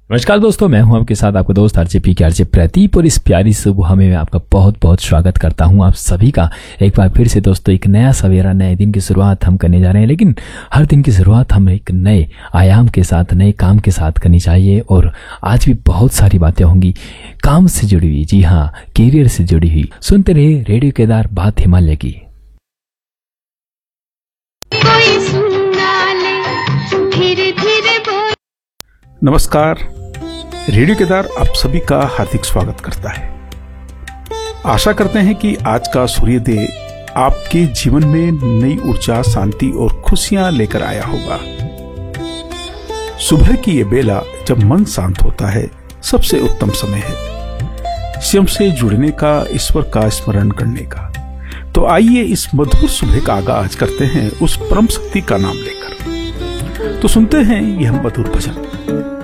नमस्कार दोस्तों, मैं हूं आपके साथ आपका दोस्त आरजे के आरजे प्रदीप और इस प्यारी सुबह में मैं आपका बहुत बहुत स्वागत करता हूं आप सभी का। एक बार फिर से दोस्तों, एक नया सवेरा, नए दिन की शुरुआत हम करने जा रहे हैं। लेकिन हर दिन की शुरुआत हम एक नए आयाम के साथ, नए काम के साथ करनी चाहिए। और आज भी बहुत सारी बातें होंगी काम से जुड़ी हुई, जी हाँ, कैरियर से जुड़ी हुई। सुनते रहिए रेडियो केदार, बात हिमालय की। नमस्कार, रेडियो केदार आप सभी का हार्दिक स्वागत करता है। आशा करते हैं कि आज का सूर्योदय आपके जीवन में नई ऊर्जा, शांति और खुशियां लेकर आया होगा। सुबह की ये बेला जब मन शांत होता है, सबसे उत्तम समय है स्वयं से जुड़ने का, ईश्वर का स्मरण करने का। तो आइए इस मधुर सुबह का आगाज करते हैं उस परम शक्ति का नाम लेकर। तो सुनते हैं यह मधुर भजन।